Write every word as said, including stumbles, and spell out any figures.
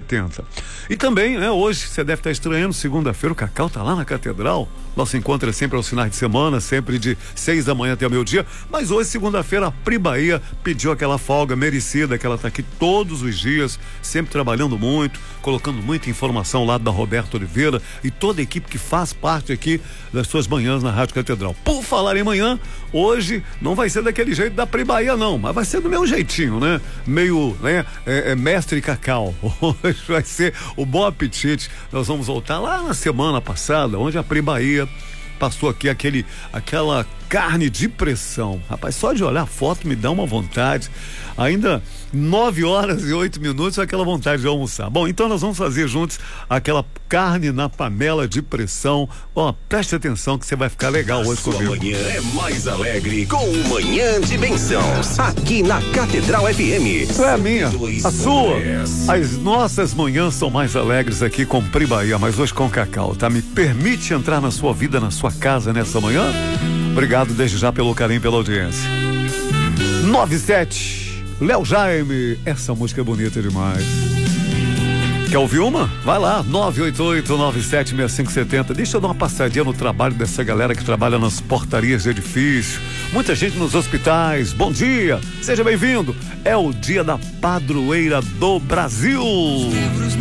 setenta. E também, né, hoje você deve estar estranhando, segunda-feira o Cacau tá lá na Catedral. Nosso encontro é sempre aos finais de semana, sempre de seis da manhã até o meio-dia. Mas hoje, segunda-feira, a Pri Bahia pediu aquela folga merecida, que ela tá aqui todos os dias, sempre trabalhando muito, colocando muita informação lá da Roberto Oliveira e toda a equipe que faz parte aqui das suas manhãs na Rádio Catedral. Por falar em manhã, hoje não vai ser daquele jeito da Pri Bahia, não, mas vai ser do meu jeitinho, né? Meio, né? É, é mestre Cacau. Hoje vai ser o Bom Apetite. Nós vamos voltar lá na semana passada, onde a Pri Bahia passou aqui aquele, aquela carne de pressão. Rapaz, só de olhar a foto me dá uma vontade. Ainda nove horas e oito minutos, aquela vontade de almoçar. Bom, então nós vamos fazer juntos aquela carne na panela de pressão. Ó, preste atenção que você vai ficar legal hoje comigo. Sua manhã é mais alegre com o Manhã de Bênçãos, aqui na Catedral F M. Isso é a minha, a sua. As nossas manhãs são mais alegres aqui com Pri Bahia, mas hoje com Cacau, tá? Me permite entrar na sua vida, na sua casa nessa manhã? Obrigado desde já pelo carinho, pela audiência. nove sete Léo Jaime, essa música é bonita demais. Quer ouvir uma? Vai lá, nove oito oito, nove sete seis cinco sete zero. Deixa eu dar uma passadinha no trabalho dessa galera que trabalha nas portarias de edifício. Muita gente nos hospitais. Bom dia, seja bem-vindo. É o dia da padroeira do Brasil.